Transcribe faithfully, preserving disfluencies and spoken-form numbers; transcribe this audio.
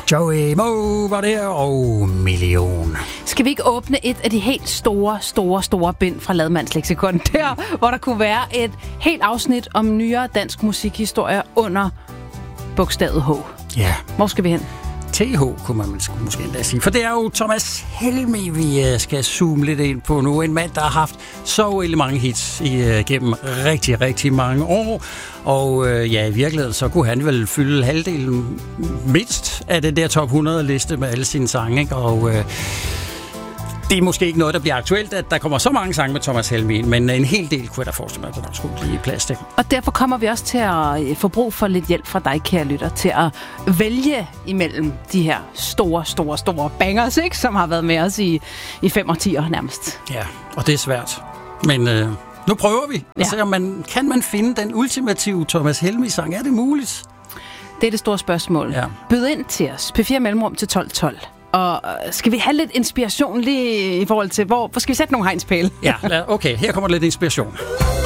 Joey Moe var der, og Million. Skal vi ikke åbne et af de helt store, store, store bind fra Lademands Leksikon? Der, hvor der kunne være et helt afsnit om nyere dansk musikhistorie under bogstavet H. Ja. Hvor skal vi hen? T H kunne man måske endda sige. For det er jo Thomas Helmig, vi skal zoome lidt ind på nu. En mand, der har haft så uendelig mange hits igennem rigtig, rigtig mange år. Og øh, ja, i virkeligheden, så kunne han vel fylde halvdelen mindst af det der top hundrede-liste med alle sine sange, ikke? Og øh, det er måske ikke noget, der bliver aktuelt, at der kommer så mange sange med Thomas Helmig, men en hel del kunne jeg da forestille mig, at der nok skulle blive plads til. Og derfor kommer vi også til at få brug for lidt hjælp fra dig, kære lytter, til at vælge imellem de her store, store, store bangers, ikke? Som har været med os i, i fem og ti år nærmest. Ja, og det er svært. Men øh, nu prøver vi. Ja. Så man, kan man finde den ultimative Thomas Helmig-sang? Er det muligt? Det er det store spørgsmål. Ja. Byd ind til os. P fire Mellemrum til tolv tolv. Og skal vi have lidt inspiration lige i forhold til, hvor, hvor skal vi sætte nogle hegnspæle? Ja, okay. Her kommer lidt inspiration.